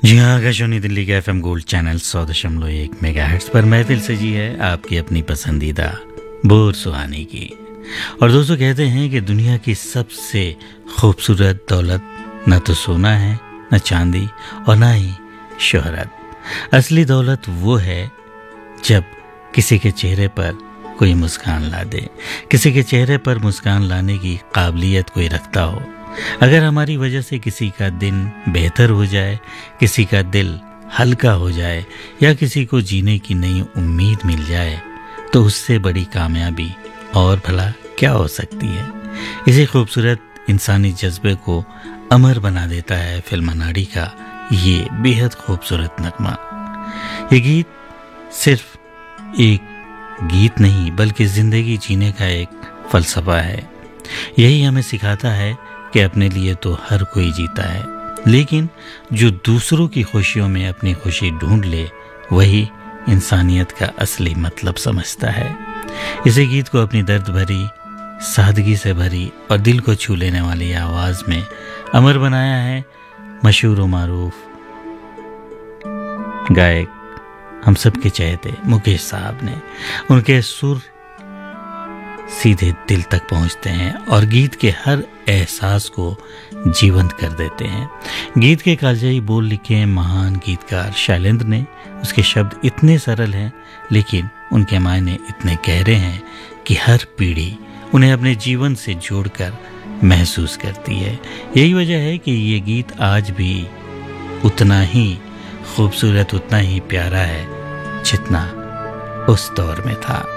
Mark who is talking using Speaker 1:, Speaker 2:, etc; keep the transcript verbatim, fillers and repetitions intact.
Speaker 1: जी हाँ, आकाशवाणी दिल्ली के FM gold channel सौ दशमलव एक मेगाहर्ट्ज पर महफिल सजी है आपकी अपनी पसंदीदा बोर सुहानी की। और दोस्तों, कहते हैं कि दुनिया की सबसे खूबसूरत दौलत न तो सोना है, न चांदी और न ही शोहरत। असली दौलत वो है जब किसी के चेहरे पर कोई मुस्कान ला दे, किसी के चेहरे पर मुस्कान लाने की काबिलियत कोई रखता हो। अगर हमारी वजह से किसी का दिन बेहतर हो जाए, किसी का दिल हल्का हो जाए या किसी को जीने की नई उम्मीद मिल जाए, तो उससे बड़ी कामयाबी और भला क्या हो सकती है। इसी खूबसूरत इंसानी जज्बे को अमर बना देता है फिल्म अनाड़ी का ये बेहद खूबसूरत नगमा। ये गीत सिर्फ एक गीत नहीं बल्कि ज़िंदगी जीने का एक फ़लसफ़ा है। यही हमें सिखाता है कि अपने लिए तो हर कोई जीता है, लेकिन जो दूसरों की खुशियों में अपनी खुशी ढूंढ ले वही इंसानियत का असली मतलब समझता है। इसी गीत को अपनी दर्द भरी, सादगी से भरी और दिल को छू लेने वाली आवाज़ में अमर बनाया है मशहूर व मारूफ गायक, हम सबके चहेते मुकेश साहब ने। उनके सुर सीधे दिल तक पहुंचते हैं और गीत के हर एहसास को जीवंत कर देते हैं। गीत के कालजयी बोल लिखे महान गीतकार शैलेंद्र ने। उसके शब्द इतने सरल हैं लेकिन उनके मायने इतने गहरे हैं कि हर पीढ़ी उन्हें अपने जीवन से जोड़कर महसूस करती है। यही वजह है कि ये गीत आज भी उतना ही खूबसूरत, उतना ही प्यारा है जितना उस दौर में था।